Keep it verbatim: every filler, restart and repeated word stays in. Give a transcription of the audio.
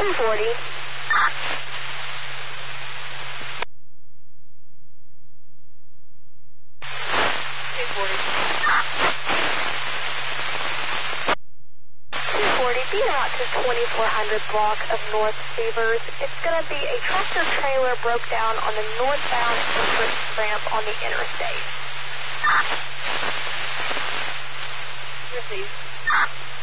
one forty. two forty. two forty, be out to twenty-four hundred block of North Severs. It's going to be a tractor trailer broke down on the northbound entrance ramp on the interstate. Received.